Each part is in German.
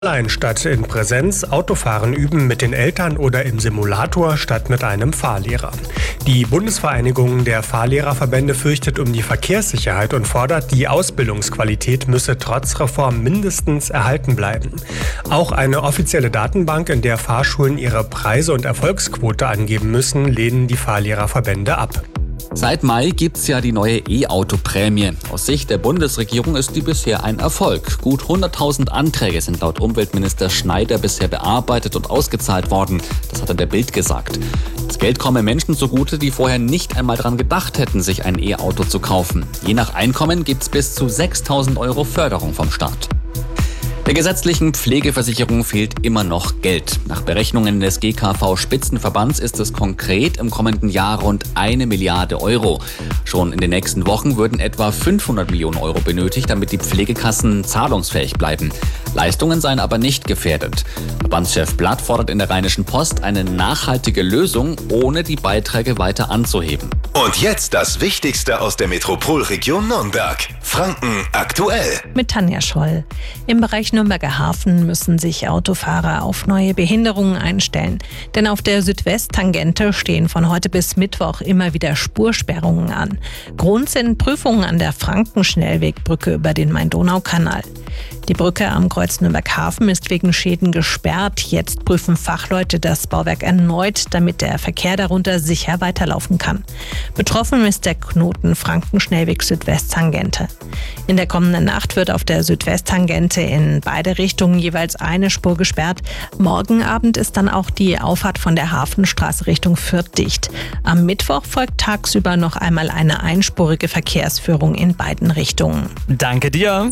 Online statt in Präsenz, Autofahren üben mit den Eltern oder im Simulator statt mit einem Fahrlehrer. Die Bundesvereinigung der Fahrlehrerverbände fürchtet um die Verkehrssicherheit und fordert, die Ausbildungsqualität müsse trotz Reform mindestens erhalten bleiben. Auch eine offizielle Datenbank, in der Fahrschulen ihre Preise und Erfolgsquote angeben müssen, lehnen die Fahrlehrerverbände ab. Seit Mai gibt's ja die neue E-Auto-Prämie. Aus Sicht der Bundesregierung ist die bisher ein Erfolg. Gut 100.000 Anträge sind laut Umweltminister Schneider bisher bearbeitet und ausgezahlt worden. Das hat er der Bild gesagt. Das Geld komme Menschen zugute, die vorher nicht einmal daran gedacht hätten, sich ein E-Auto zu kaufen. Je nach Einkommen gibt's bis zu 6.000 € Förderung vom Staat. Der gesetzlichen Pflegeversicherung fehlt immer noch Geld. Nach Berechnungen des GKV-Spitzenverbands ist es konkret im kommenden Jahr rund 1 Milliarde €. Schon in den nächsten Wochen würden etwa 500 Millionen € benötigt, damit die Pflegekassen zahlungsfähig bleiben. Leistungen seien aber nicht gefährdet. Verbandschef Blatt fordert in der Rheinischen Post eine nachhaltige Lösung, ohne die Beiträge weiter anzuheben. Und jetzt das Wichtigste aus der Metropolregion Nürnberg. Franken aktuell. Mit Tanja Scholl. Im Bereich Nürnberger Hafen müssen sich Autofahrer auf neue Behinderungen einstellen. Denn auf der Südwesttangente stehen von heute bis Mittwoch immer wieder Spursperrungen an. Grund sind Prüfungen an der Frankenschnellwegbrücke über den Main-Donau-Kanal. Die Brücke am Kreuz Nürnberg-Hafen ist wegen Schäden gesperrt. Jetzt prüfen Fachleute das Bauwerk erneut, damit der Verkehr darunter sicher weiterlaufen kann. Betroffen ist der Knoten Frankenschnellweg Südwesttangente. In der kommenden Nacht wird auf der Südwesttangente in beide Richtungen jeweils eine Spur gesperrt. Morgen Abend ist dann auch die Auffahrt von der Hafenstraße Richtung Fürth dicht. Am Mittwoch folgt tagsüber noch einmal eine einspurige Verkehrsführung in beiden Richtungen. Danke dir.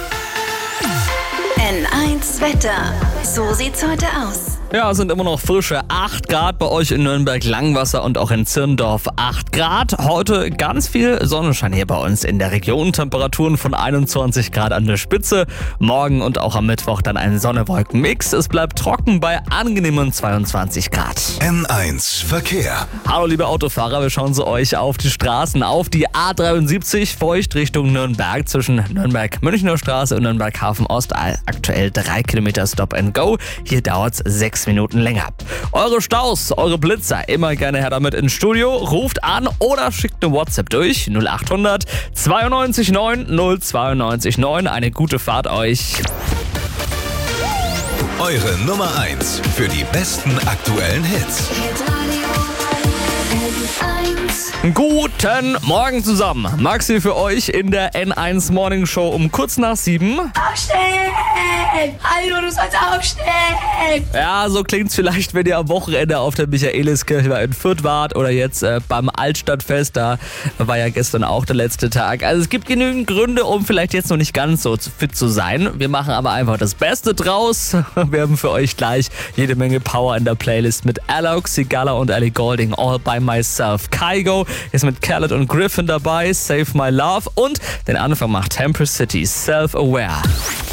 N1 Wetter. So sieht's heute aus. Ja, sind immer noch frische 8 Grad bei euch in Nürnberg-Langwasser und auch in Zirndorf 8 Grad. Heute ganz viel Sonnenschein hier bei uns in der Region. Temperaturen von 21 Grad an der Spitze. Morgen und auch am Mittwoch dann ein Sonne-Wolken-Mix. Es bleibt trocken bei angenehmen 22 Grad. N1 Verkehr. Hallo liebe Autofahrer, wir schauen Sie euch auf die Straßen, auf die A73 feucht Richtung Nürnberg zwischen Nürnberg-Münchner Straße und Nürnberg-Hafen Ost. Aktuell 3 Kilometer Stop and Go. Hier dauert es 6 Minuten länger. Eure Staus, eure Blitzer, immer gerne her damit ins Studio. Ruft an oder schickt eine WhatsApp durch 0800 92 9 092 9. Eine gute Fahrt euch. Eure Nummer 1 für die besten aktuellen Hits. Guten Morgen zusammen. Maxi für euch in der N1 Morning Show um kurz nach 7. Aufstehen! Hallo, du sollst aufstehen! Ja, so klingt's vielleicht, wenn ihr am Wochenende auf der Michaeliskirche in Fürth wart oder jetzt beim Altstadtfest. Da war ja gestern auch der letzte Tag. Also es gibt genügend Gründe, um vielleicht jetzt noch nicht ganz so fit zu sein. Wir machen aber einfach das Beste draus. Wir haben für euch gleich jede Menge Power in der Playlist mit Alok, Sigala und Ellie Goulding, All By Myself. Kygo ist mit Khaled und Griffin dabei, Save My Love und den Anfang macht Temper City, Self-Aware.